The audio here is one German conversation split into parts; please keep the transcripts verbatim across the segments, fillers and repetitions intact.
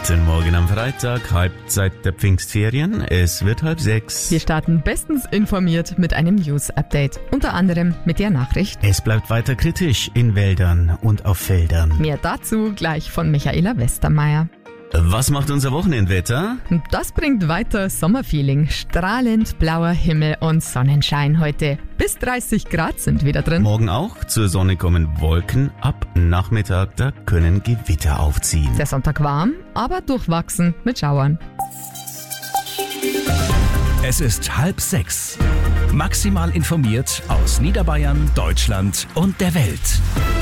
Guten Morgen am Freitag, Halbzeit der Pfingstferien. Es wird halb sechs. Wir starten bestens informiert mit einem News-Update. Unter anderem mit der Nachricht: Es bleibt weiter kritisch in Wäldern und auf Feldern. Mehr dazu gleich von Michaela Westermeier. Was macht unser Wochenendwetter? Das bringt weiter Sommerfeeling. Strahlend blauer Himmel und Sonnenschein heute. Bis dreißig Grad sind wieder drin. Morgen auch. Zur Sonne kommen Wolken. Ab Nachmittag, da können Gewitter aufziehen. Der Sonntag warm, aber durchwachsen mit Schauern. Es ist halb sechs. Maximal informiert aus Niederbayern, Deutschland und der Welt.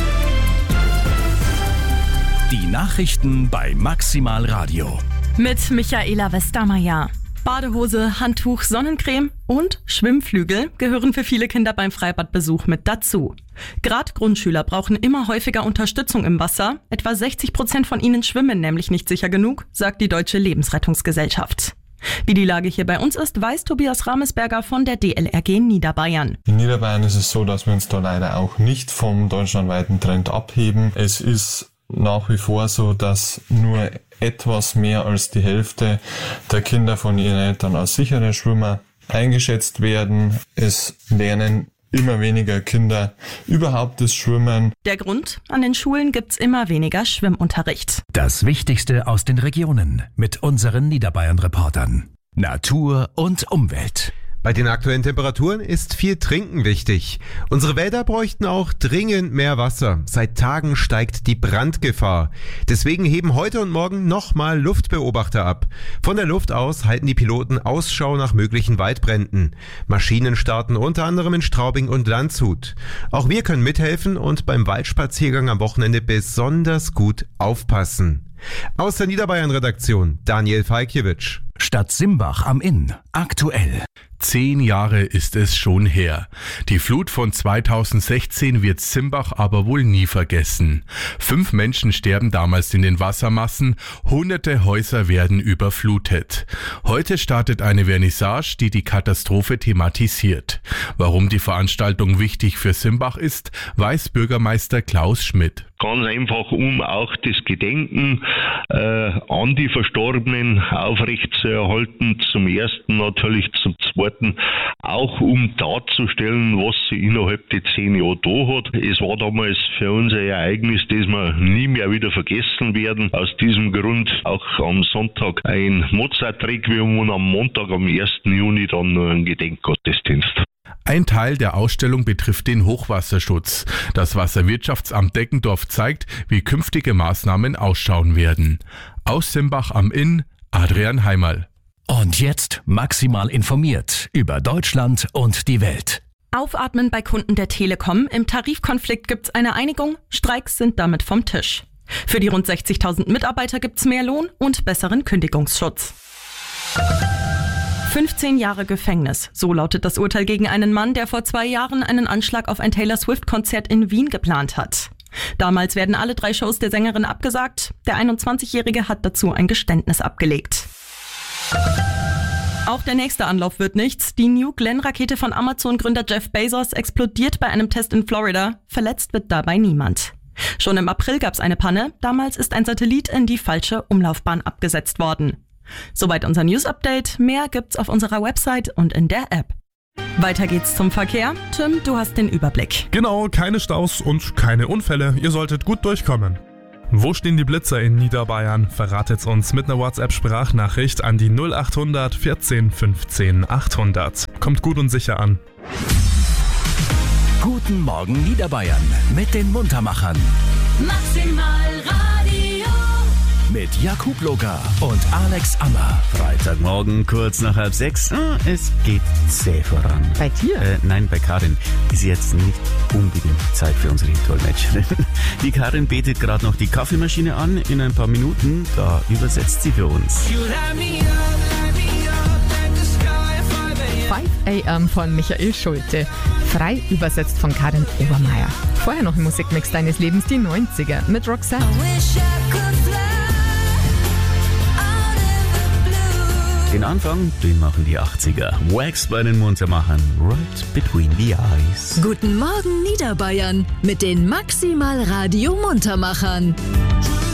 Die Nachrichten bei Maximal Radio. Mit Michaela Westermeier. Badehose, Handtuch, Sonnencreme und Schwimmflügel gehören für viele Kinder beim Freibadbesuch mit dazu. Gerade Grundschüler brauchen immer häufiger Unterstützung im Wasser. Etwa sechzig Prozent von ihnen schwimmen nämlich nicht sicher genug, sagt die Deutsche Lebensrettungsgesellschaft. Wie die Lage hier bei uns ist, weiß Tobias Ramesberger von der D L R G Niederbayern. In Niederbayern ist es so, dass wir uns da leider auch nicht vom deutschlandweiten Trend abheben. Es ist nach wie vor so, dass nur etwas mehr als die Hälfte der Kinder von ihren Eltern als sichere Schwimmer eingeschätzt werden. Es lernen immer weniger Kinder überhaupt das Schwimmen. Der Grund? An den Schulen gibt's immer weniger Schwimmunterricht. Das Wichtigste aus den Regionen mit unseren Niederbayern-Reportern. Natur und Umwelt. Bei den aktuellen Temperaturen ist viel Trinken wichtig. Unsere Wälder bräuchten auch dringend mehr Wasser. Seit Tagen steigt die Brandgefahr. Deswegen heben heute und morgen nochmal Luftbeobachter ab. Von der Luft aus halten die Piloten Ausschau nach möglichen Waldbränden. Maschinen starten unter anderem in Straubing und Landshut. Auch wir können mithelfen und beim Waldspaziergang am Wochenende besonders gut aufpassen. Aus der Niederbayern-Redaktion Daniel Falkiewicz. Stadt Simbach am Inn. Aktuell. Zehn Jahre ist es schon her. Die Flut von zweitausendsechzehn wird Simbach aber wohl nie vergessen. Fünf Menschen sterben damals in den Wassermassen, hunderte Häuser werden überflutet. Heute startet eine Vernissage, die die Katastrophe thematisiert. Warum die Veranstaltung wichtig für Simbach ist, weiß Bürgermeister Klaus Schmidt. Ganz einfach, um auch das Gedenken äh, an die Verstorbenen aufrechtzuerhalten. Zum Ersten natürlich, zum Zweiten auch um darzustellen, was sie innerhalb der zehn Jahre da hat. Es war damals für uns ein Ereignis, das wir nie mehr wieder vergessen werden. Aus diesem Grund auch am Sonntag ein Mozart-Requiem und am Montag, am ersten Juni, dann noch ein Gedenkgottesdienst. Ein Teil der Ausstellung betrifft den Hochwasserschutz. Das Wasserwirtschaftsamt Deckendorf zeigt, wie künftige Maßnahmen ausschauen werden. Aus Simbach am Inn, Adrian Heimerl. Und jetzt maximal informiert über Deutschland und die Welt. Aufatmen bei Kunden der Telekom. Im Tarifkonflikt gibt's eine Einigung. Streiks sind damit vom Tisch. Für die rund sechzigtausend Mitarbeiter gibt's mehr Lohn und besseren Kündigungsschutz. fünfzehn Jahre Gefängnis. So lautet das Urteil gegen einen Mann, der vor zwei Jahren einen Anschlag auf ein Taylor Swift-Konzert in Wien geplant hat. Damals werden alle drei Shows der Sängerin abgesagt. Der einundzwanzigjährige hat dazu ein Geständnis abgelegt. Auch der nächste Anlauf wird nichts. Die New Glenn-Rakete von Amazon-Gründer Jeff Bezos explodiert bei einem Test in Florida. Verletzt wird dabei niemand. Schon im April gab es eine Panne. Damals ist ein Satellit in die falsche Umlaufbahn abgesetzt worden. Soweit unser News-Update. Mehr gibt's auf unserer Website und in der App. Weiter geht's zum Verkehr. Tim, du hast den Überblick. Genau, keine Staus und keine Unfälle. Ihr solltet gut durchkommen. Wo stehen die Blitzer in Niederbayern? Verratet's uns mit einer WhatsApp-Sprachnachricht an die null achthundert vierzehn fünfzehn achthundert. Kommt gut und sicher an. Guten Morgen Niederbayern mit den Muntermachern. Maximal Radio. Mit Jakub Loga und Alex Ammer. Freitagmorgen, kurz nach halb sechs. Ah, es geht zäh voran. Bei dir? Äh, nein, bei Karin. Ist jetzt nicht unbedingt Zeit für unsere Dolmetscherin. Die Karin betet gerade noch die Kaffeemaschine an. In ein paar Minuten, da übersetzt sie für uns. five a m von Michael Schulte. Frei übersetzt von Karin Obermeier. Vorher noch im Musikmix deines Lebens die neunziger mit Roxette. Den Anfang, den machen die achtziger. Wax bei den Muntermachern. Right between the eyes. Guten Morgen Niederbayern mit den Maximal Radio Muntermachern.